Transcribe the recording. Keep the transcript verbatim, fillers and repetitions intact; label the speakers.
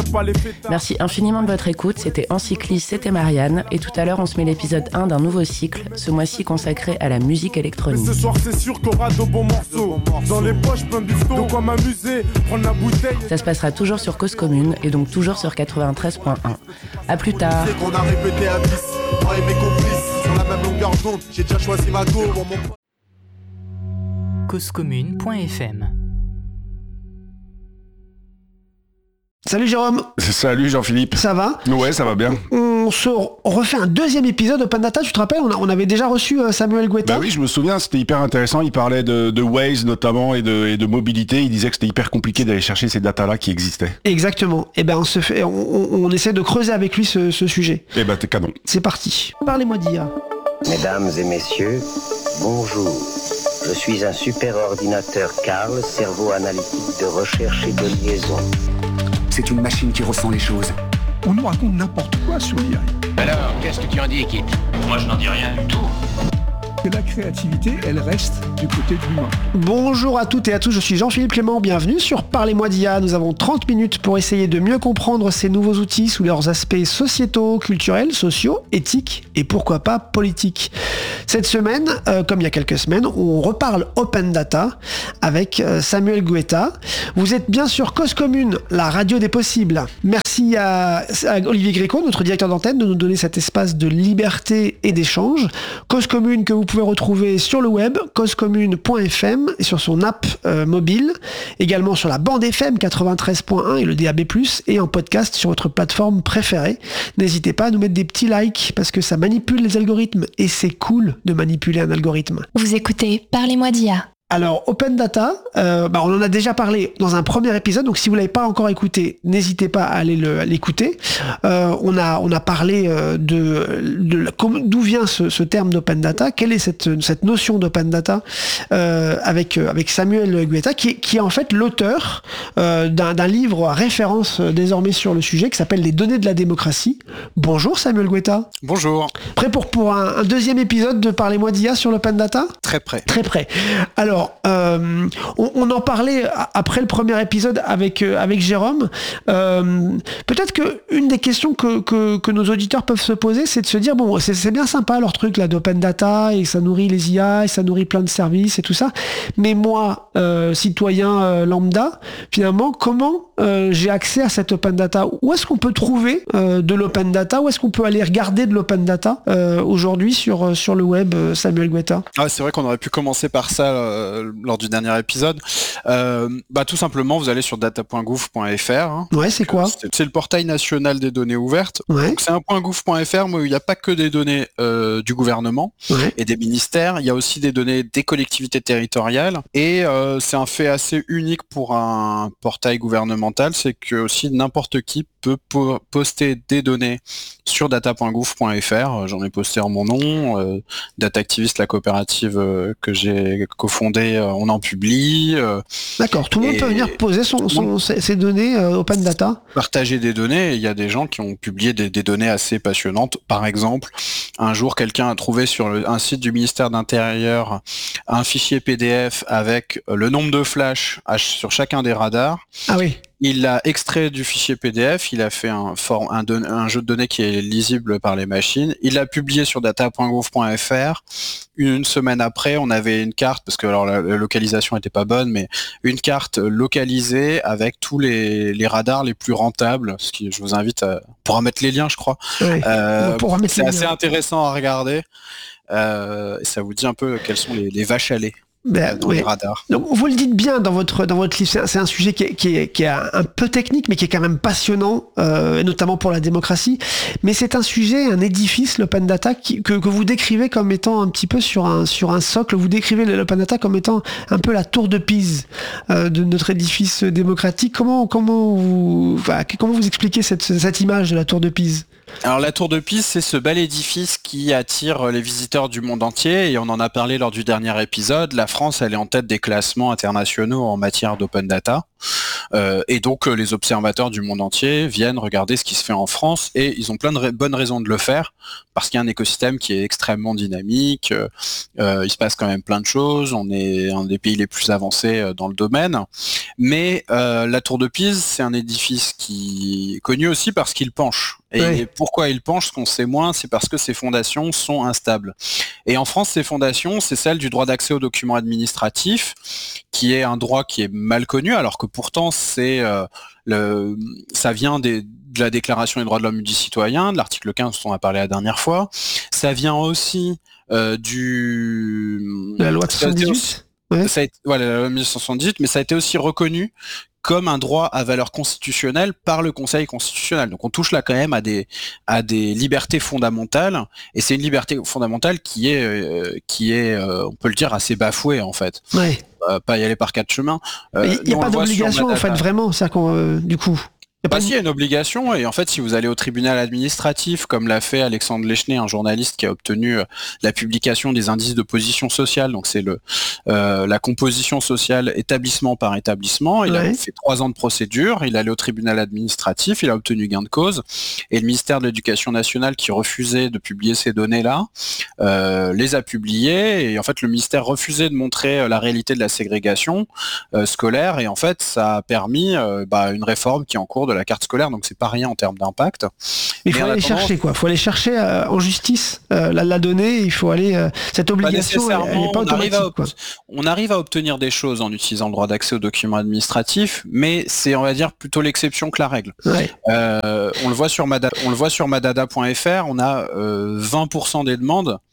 Speaker 1: pas les fêtards.
Speaker 2: Merci infiniment de votre écoute, c'était Encyclis, c'était Marianne, et tout à l'heure on se met l'épisode un d'un nouveau cycle, ce mois-ci consacré à la musique électronique.
Speaker 1: Mais ce soir c'est sûr qu'on aura de bons morceaux, dans les poches plein de bifton, de quoi m'amuser, prendre la bouteille.
Speaker 2: Ça se passera toujours sur Cause Commune, et donc toujours sur quatre-vingt-treize point un. A plus tard.
Speaker 3: C'est qu'on a répété à dix, moi et mes complices, sur la même longueur d'onde, j'ai déjà choisi ma go pour mon...
Speaker 4: cause commune point f m.
Speaker 5: Salut Jérôme.
Speaker 6: Salut Jean-Philippe.
Speaker 5: Ça va ?
Speaker 6: Ouais, ça va bien.
Speaker 5: On se refait un deuxième épisode Open Data, tu te rappelles, on, a, on avait déjà reçu euh, Samuel Guetta.
Speaker 6: Bah oui, je me souviens, c'était hyper intéressant, il parlait de, de Waze notamment et de, et de mobilité, il disait que c'était hyper compliqué d'aller chercher ces datas-là qui existaient.
Speaker 5: Exactement, et ben on se fait, on, on essaie de creuser avec lui ce, ce sujet.
Speaker 6: Et ben t'es canon.
Speaker 5: C'est parti, parlez-moi d'I A.
Speaker 7: Mesdames et messieurs, bonjour. Je suis un super ordinateur Carl, cerveau analytique de recherche et de liaison.
Speaker 8: C'est une machine qui ressent les choses.
Speaker 9: On nous raconte n'importe quoi sur l'I A.
Speaker 10: Alors, qu'est-ce que tu en dis, Kit ?
Speaker 11: Moi, je n'en dis rien du tout.
Speaker 9: Que la créativité, elle reste du côté de l'humain.
Speaker 5: Bonjour à toutes et à tous, je suis Jean-Philippe Clément, bienvenue sur Parlez-moi d'I A. Nous avons trente minutes pour essayer de mieux comprendre ces nouveaux outils sous leurs aspects sociétaux, culturels, sociaux, éthiques et pourquoi pas politiques. Cette semaine, euh, comme il y a quelques semaines, on reparle Open Data avec euh, Samuel Guetta. Vous êtes bien sûr Cause Commune, la radio des possibles. Merci à, à Olivier Gréco, notre directeur d'antenne, de nous donner cet espace de liberté et d'échange. Cause Commune que vous pouvez retrouver sur le web, cause commune point f m, et sur son app euh, mobile, également sur la bande F M quatre-vingt-treize point un et le D A B plus, et en podcast sur votre plateforme préférée. N'hésitez pas à nous mettre des petits likes, parce que ça manipule les algorithmes, et c'est cool de manipuler un algorithme.
Speaker 12: Vous écoutez Parlez-moi d'I A.
Speaker 5: Alors, Open Data, euh, bah on en a déjà parlé dans un premier épisode, donc si vous l'avez pas encore écouté, n'hésitez pas à aller le, à l'écouter. Euh, on a on a parlé euh, de, de la, d'où vient ce, ce terme d'Open Data, quelle est cette cette notion d'Open Data, euh, avec euh, avec Samuel Guetta, qui est, qui est en fait l'auteur euh, d'un, d'un livre à référence euh, désormais sur le sujet, qui s'appelle Les données de la démocratie. Bonjour Samuel Guetta.
Speaker 13: Bonjour.
Speaker 5: Prêt pour pour un, un deuxième épisode de Parlez-moi d'I A sur l'Open Data ?
Speaker 13: Très prêt.
Speaker 5: Très prêt. Alors Alors, euh, on, on en parlait après le premier épisode avec euh, avec Jérôme. Euh, peut-être que une des questions que, que que nos auditeurs peuvent se poser, c'est de se dire bon, c'est, c'est bien sympa leur truc là d'open data et ça nourrit les I A et ça nourrit plein de services et tout ça. Mais moi, euh, citoyen euh, lambda, finalement, comment euh, j'ai accès à cette open data ? Où est-ce qu'on peut trouver euh, de l'open data ? Où est-ce qu'on peut aller regarder de l'open data euh, aujourd'hui sur sur le web, euh, Samuel Guetta ?
Speaker 13: Ah, c'est vrai qu'on aurait pu commencer par ça. Euh... lors du dernier épisode, euh, bah tout simplement vous allez sur data point gouv point f r. Hein.
Speaker 5: Ouais, c'est quoi ?
Speaker 13: c'est, c'est le portail national des données ouvertes.
Speaker 5: Ouais.
Speaker 13: Donc c'est un .gouv point f r où il n'y a pas que des données euh, du gouvernement
Speaker 5: ouais.
Speaker 13: et des ministères, il y a aussi des données des collectivités territoriales et euh, c'est un fait assez unique pour un portail gouvernemental, c'est que aussi n'importe qui peut po- poster des données sur data point gouv point f r. J'en ai posté en mon nom, euh, Data Activist, la coopérative euh, que j'ai cofondée, euh, on en publie. Euh,
Speaker 5: D'accord, tout le monde peut venir poser son, son, ses, ses données euh, open data.
Speaker 13: Partager des données, il y a des gens qui ont publié des, des données assez passionnantes. Par exemple, un jour, quelqu'un a trouvé sur le, un site du ministère de l'Intérieur un fichier P D F avec le nombre de flashs sur chacun des radars.
Speaker 5: Ah oui.
Speaker 13: Il l'a extrait du fichier P D F, il a fait un, for, un, don, un jeu de données qui est lisible par les machines, il l'a publié sur data point gouv point f r. Une semaine après, on avait une carte, parce que alors la, la localisation était pas bonne, mais une carte localisée avec tous les, les radars les plus rentables, ce qui, je vous invite à, on pourra mettre les liens, je crois.
Speaker 5: Oui,
Speaker 13: euh,
Speaker 5: mettre
Speaker 13: c'est
Speaker 5: les
Speaker 13: assez
Speaker 5: liens.
Speaker 13: Intéressant à regarder, euh, et ça vous dit un peu quelles sont les, les vaches à lait.
Speaker 5: Ben,
Speaker 13: dans
Speaker 5: ouais.
Speaker 13: les radars.
Speaker 5: Donc vous le dites bien dans votre dans votre livre, c'est un, c'est un sujet qui est, qui, est, qui est un peu technique, mais qui est quand même passionnant, euh, notamment pour la démocratie. Mais c'est un sujet, un édifice, l'open data, qui, que, que vous décrivez comme étant un petit peu sur un sur un socle. Vous décrivez l'open data comme étant un peu la tour de Pise euh, de notre édifice démocratique. Comment comment vous enfin, comment vous expliquez cette cette image de la tour de Pise ?
Speaker 13: Alors la tour de Pise, c'est ce bel édifice qui attire les visiteurs du monde entier et on en a parlé lors du dernier épisode. La France, elle est en tête des classements internationaux en matière d'open data. Euh, et donc euh, les observateurs du monde entier viennent regarder ce qui se fait en France et ils ont plein de ra- bonnes raisons de le faire parce qu'il y a un écosystème qui est extrêmement dynamique, euh, euh, il se passe quand même plein de choses, on est un des pays les plus avancés euh, dans le domaine. Mais euh, la Tour de Pise, c'est un édifice qui est connu aussi parce qu'il penche. Et oui. Pourquoi il penche, ce qu'on sait moins, c'est parce que ses fondations sont instables. Et en France, ces fondations, c'est celle du droit d'accès aux documents administratifs, qui est un droit qui est mal connu, alors que pourtant c'est euh, le, ça vient des, de la Déclaration des droits de l'homme et du citoyen, de l'article quinze dont on a parlé la dernière fois. Ça vient aussi euh, du...
Speaker 5: La loi de soixante-dix-huit
Speaker 13: ouais. Ça a été, voilà, la loi de mille neuf cent soixante-dix-huit, mais ça a été aussi reconnu comme un droit à valeur constitutionnelle par le Conseil constitutionnel. Donc on touche là quand même à des à des libertés fondamentales, et c'est une liberté fondamentale qui est euh, qui est euh, on peut le dire assez bafouée en fait.
Speaker 5: Ouais.
Speaker 13: Euh, pas y aller par quatre chemins.
Speaker 5: Il euh, n'y a pas d'obligation en fait vraiment, c'est qu'on euh, du coup.
Speaker 13: Bah si, il y a une obligation, et en fait si vous allez au tribunal administratif, comme l'a fait Alexandre Lechner, un journaliste qui a obtenu euh, la publication des indices de position sociale, donc c'est le euh, la composition sociale établissement par établissement, il ouais. a fait trois ans de procédure, il est allé au tribunal administratif, il a obtenu gain de cause, et le ministère de l'Éducation nationale qui refusait de publier ces données-là, euh, les a publiées, et en fait le ministère refusait de montrer euh, la réalité de la ségrégation euh, scolaire, et en fait ça a permis euh, bah, une réforme qui est en cours de la carte scolaire, donc c'est pas rien en termes d'impact.
Speaker 5: Mais il faut aller chercher quoi, il faut aller chercher euh, en justice euh, la, la donnée, il faut aller euh, cette obligation, elle, elle est pas automatique. On arrive, quoi.
Speaker 13: on arrive à obtenir des choses en utilisant le droit d'accès aux documents administratifs, mais c'est on va dire plutôt l'exception que la règle.
Speaker 5: Ouais.
Speaker 13: Euh, on le voit sur Madada, on le voit sur madada point f r, on a euh, vingt pour cent des demandes